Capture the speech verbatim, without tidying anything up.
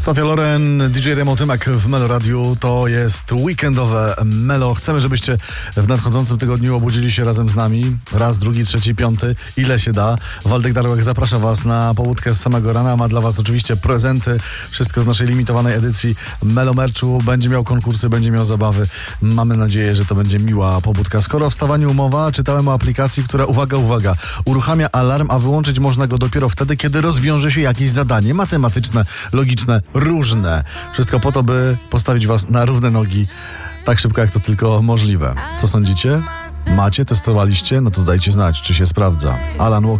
Sofia Loren, D J Remo Tymek w Melo Radiu. To jest weekendowe Melo. Chcemy, żebyście w nadchodzącym tygodniu obudzili się razem z nami. Raz, drugi, trzeci, piąty. Ile się da. Waldek Darłek zaprasza was na pobudkę z samego rana. Ma dla was oczywiście prezenty. Wszystko z naszej limitowanej edycji Melo Merchu. Będzie miał konkursy, będzie miał zabawy. Mamy nadzieję, że to będzie miła pobudka. Skoro o wstawaniu mowa, czytałem o aplikacji, która, uwaga, uwaga, uruchamia alarm, a wyłączyć można go dopiero wtedy, kiedy rozwiąże się jakieś zadanie matematyczne, logiczne, różne. Wszystko po to, by postawić was na równe nogi tak szybko, jak to tylko możliwe. Co sądzicie? Macie? Testowaliście? No to dajcie znać, czy się sprawdza. Alan Walker.